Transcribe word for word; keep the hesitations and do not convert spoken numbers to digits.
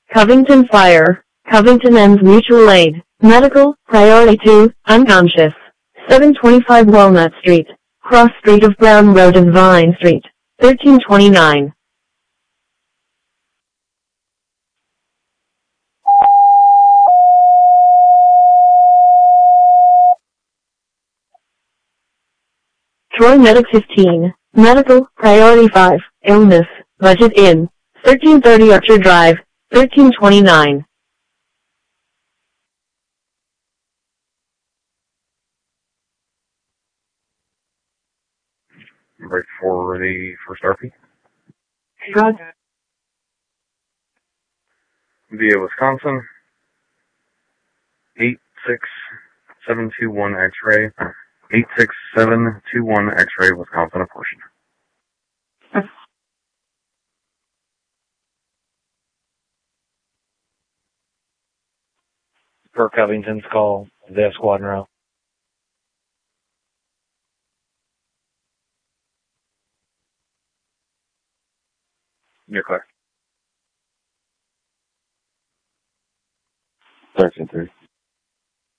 Covington Fire, Covington Ends Mutual Aid, Medical, Priority two, Unconscious. seven twenty-five Walnut Street, Cross Street of Brown Road and Vine Street, thirteen twenty-nine. Troy Medic fifteen, Medical, Priority five, Illness, Budget Inn, thirteen thirty Archer Drive, thirteen twenty-nine. Break for the first R P. God. Via Wisconsin, eight six seven two one X-ray, eight six seven two one X-ray, Wisconsin apportion. Per Covington's call, the squad row. You're clear. thirteen three.